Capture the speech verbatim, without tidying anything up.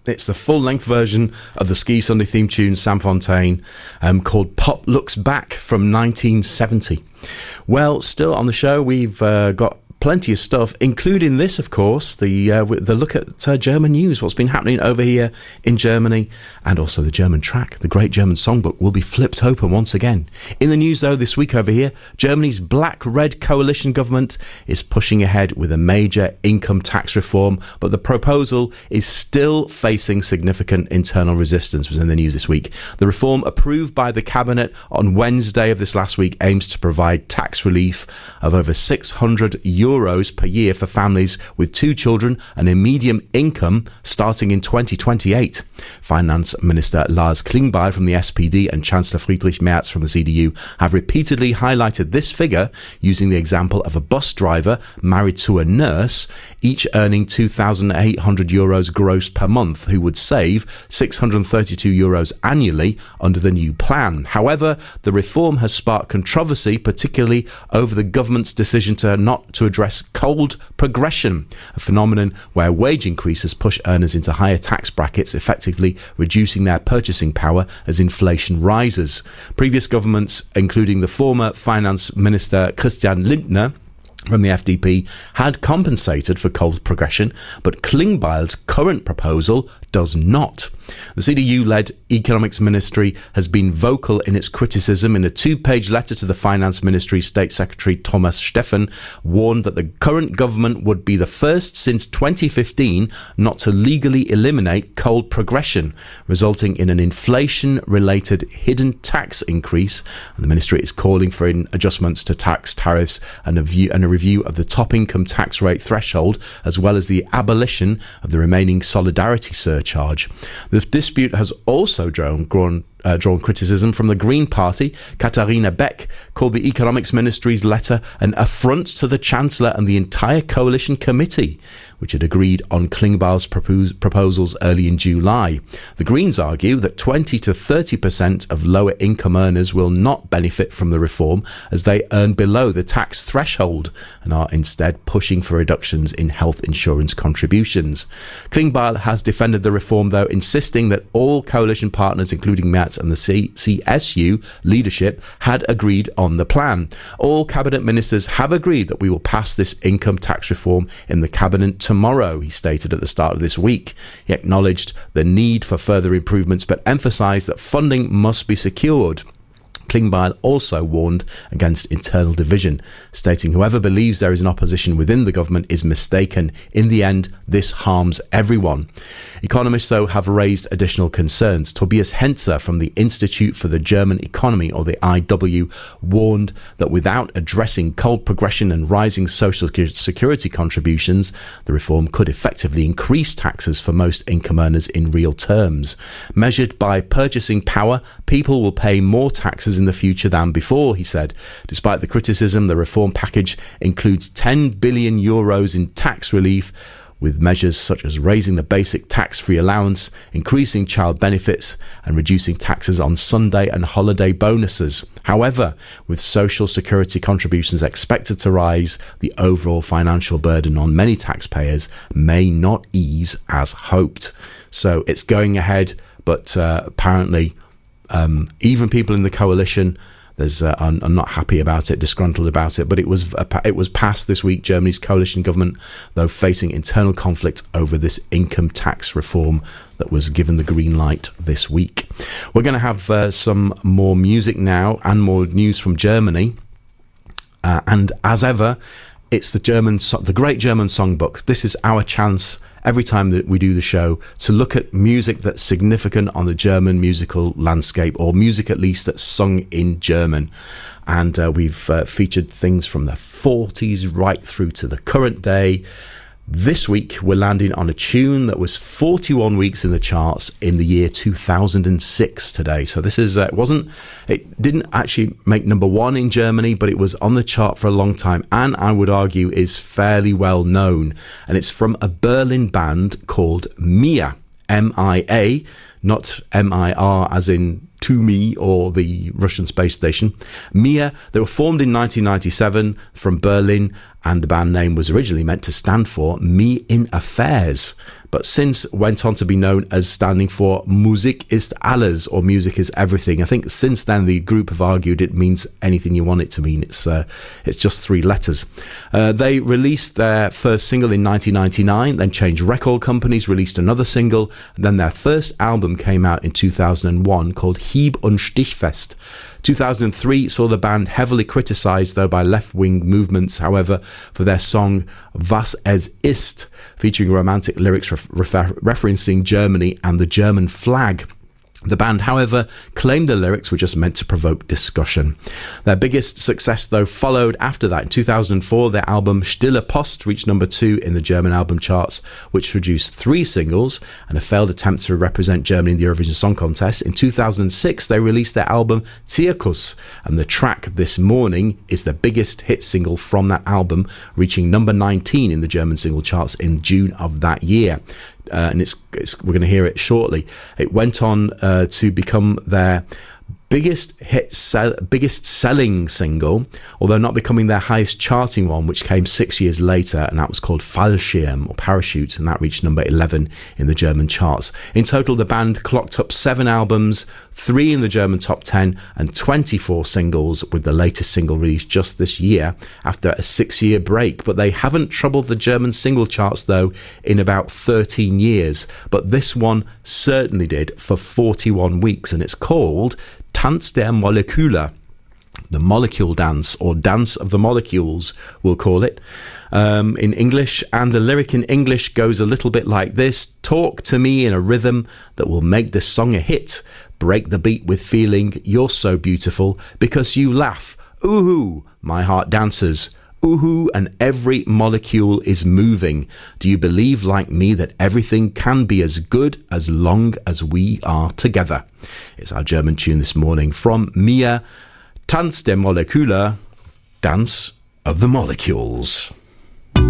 It's the full-length version of the Ski Sunday theme tune, Sam Fontaine, um, called Pop Looks Back from nineteen seventy. Well, still on the show, we've uh, got plenty of stuff, including this, of course, the uh, the look at uh, German news, what's been happening over here in Germany, and also the German track. The Great German Songbook will be flipped open once again. In the news, though, this week over here, Germany's Black-Red coalition government is pushing ahead with a major income tax reform, but the proposal is still facing significant internal resistance, was in the news this week. The reform, approved by the cabinet on Wednesday of this last week, aims to provide tax relief of over six hundred euros euros per year for families with two children and a medium income starting in twenty twenty-eight. Finance Minister Lars Klingbeil from the S P D and Chancellor Friedrich Merz from the C D U have repeatedly highlighted this figure using the example of a bus driver married to a nurse, each earning two thousand eight hundred euros gross per month, who would save six hundred thirty-two euros annually under the new plan. However, the reform has sparked controversy, particularly over the government's decision to not to address cold progression, a phenomenon where wage increases push earners into higher tax brackets, effectively reducing their purchasing power as inflation rises. Previous governments, including the former Finance Minister Christian Lindner from the F D P, had compensated for cold progression, but Klingbeil's current proposal does not. The C D U-led Economics Ministry has been vocal in its criticism. In a two-page letter to the Finance Ministry, State Secretary Thomas Steffen warned that the current government would be the first since twenty fifteen not to legally eliminate cold progression, resulting in an inflation-related hidden tax increase. And the ministry is calling for adjustments to tax tariffs and a, view, and a review of the top income tax rate threshold, as well as the abolition of the remaining solidarity surcharge. The dispute has also drawn, drawn, uh, drawn criticism from the Green Party. Katharina Beck called the Economics Ministry's letter an affront to the Chancellor and the entire coalition committee, which had agreed on Klingbeil's propos- proposals early in July. The Greens argue that twenty to thirty percent of lower income earners will not benefit from the reform as they earn below the tax threshold and are instead pushing for reductions in health insurance contributions. Klingbeil has defended the reform, though, insisting that all coalition partners, including Merz and the C- CSU leadership, had agreed on the plan. All cabinet ministers have agreed that we will pass this income tax reform in the cabinet tomorrow, he stated at the start of this week. He acknowledged the need for further improvements, but emphasised that funding must be secured. Klingbeil also warned against internal division, stating whoever believes there is an opposition within the government is mistaken. In the end, this harms everyone. Economists, though, have raised additional concerns. Tobias Henzer from the Institute for the German Economy, or the I W, warned that without addressing cold progression and rising social security contributions, the reform could effectively increase taxes for most income earners in real terms. Measured by purchasing power, people will pay more taxes in the future than before, he said. Despite the criticism, the reform package includes ten billion euros in tax relief, with measures such as raising the basic tax-free allowance, increasing child benefits, and reducing taxes on Sunday and holiday bonuses. However, with social security contributions expected to rise, the overall financial burden on many taxpayers may not ease as hoped. So it's going ahead, but uh, apparently um, even people in the coalition There's, uh, I'm, I'm not happy about it, disgruntled about it, but it was uh, it was passed this week. Germany's coalition government, though, facing internal conflict over this income tax reform that was given the green light this week. We're going to have uh, some more music now and more news from Germany. Uh, and as ever, it's the German, so- the Great German Songbook. This is our chance every time that we do the show to look at music that's significant on the German musical landscape, or music at least that's sung in German. And uh, we've uh, featured things from the forties right through to the current day. This week, we're landing on a tune that was forty-one weeks in the charts in the year two thousand six today. So this is, uh, it wasn't, it didn't actually make number one in Germany, but it was on the chart for a long time, and I would argue is fairly well known. And it's from a Berlin band called Mia, M I A, not M I R as in to me or the Russian space station. Mia, they were formed in nineteen ninety-seven from Berlin, and the band name was originally meant to stand for Me in Affairs. but since went on to be known as standing for Musik ist alles, or music is everything. I think since then the group have argued it means anything you want it to mean. It's uh, it's just three letters. Uh, they released their first single in nineteen ninety-nine, then changed record companies, released another single, and then their first album came out in two thousand one called Hieb- und Stichfest. two thousand three saw the band heavily criticised, though, by left-wing movements, however, for their song Was es ist, featuring romantic lyrics ref- refer- referencing Germany and the German flag. The band, however, claimed the lyrics were just meant to provoke discussion. Their biggest success, though, followed after that. In two thousand four, their album Stille Post reached number two in the German album charts, which produced three singles and a failed attempt to represent Germany in the Eurovision Song Contest. In two thousand six, they released their album Zirkus, and the track This Morning is the biggest hit single from that album, reaching number nineteen in the German single charts in June of that year. Uh, and it's, it's we're going to hear it shortly. It went on uh, to become their biggest hit, sell, biggest selling single, although not becoming their highest charting one, which came six years later, and that was called Fallschirm, or Parachute, and that reached number eleven in the German charts. In total, the band clocked up seven albums, three in the German top ten, and twenty-four singles, with the latest single released just this year after a six-year break. But they haven't troubled the German single charts, though, in about thirteen years. But this one certainly did for forty-one weeks, and it's called Tanz der Moleküle, the molecule dance, or dance of the molecules, we'll call it, um, in English. And the lyric in English goes a little bit like this: talk to me in a rhythm that will make this song a hit. Break the beat with feeling you're so beautiful because you laugh. Ooh, my heart dances. Ooh, and every molecule is moving. Do you believe, like me, that everything can be as good as long as we are together? It's our German tune this morning from Mia, Tanz der Moleküle, Dance of the Molecules.